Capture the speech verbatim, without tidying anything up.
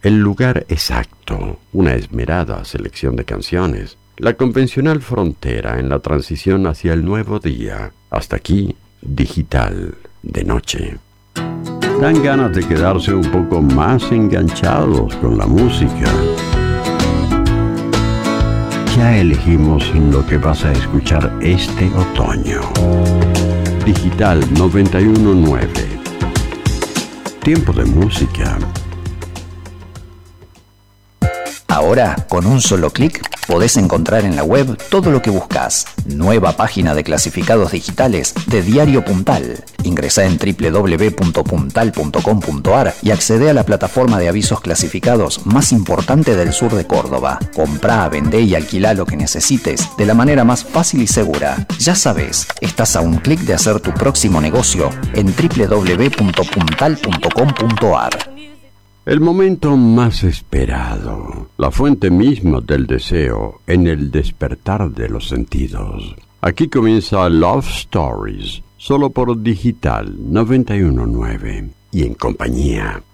el lugar exacto, una esmerada selección de canciones, la convencional frontera en la transición hacia el nuevo día. Hasta aquí, digital de noche. Dan ganas de quedarse un poco más enganchados con la música. Ya elegimos lo que vas a escuchar este otoño. Digital noventa y uno punto nueve. Tiempo de música. Ahora, con un solo clic, podés encontrar en la web todo lo que buscas. Nueva página de clasificados digitales de Diario Puntal. Ingresá en doble u doble u doble u punto puntal punto com punto a r y accede a la plataforma de avisos clasificados más importante del sur de Córdoba. Comprá, vendé y alquilá lo que necesites de la manera más fácil y segura. Ya sabes, estás a un clic de hacer tu próximo negocio en doble u doble u doble u punto puntal punto com punto a r. El momento más esperado, la fuente misma del deseo en el despertar de los sentidos. Aquí comienza Love Stories, solo por Digital noventa y uno punto nueve y en compañía